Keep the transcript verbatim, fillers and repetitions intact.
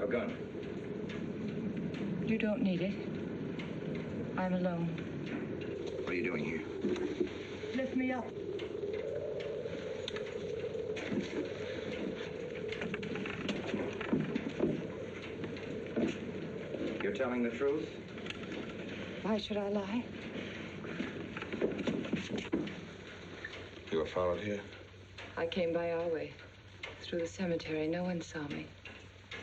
a gun. You don't need it. I'm alone. What are you doing here? Lift me up. You're telling the truth? Why should I lie? You were followed here? I came by our way. Through the cemetery. No one saw me.